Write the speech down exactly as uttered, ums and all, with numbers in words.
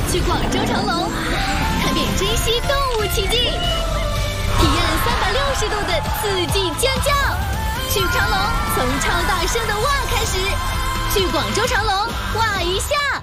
去广州长隆，看遍珍稀动物奇迹，体验三百六十度的四季尖叫。去长隆，从超大声的哇开始，去广州长隆哇一下。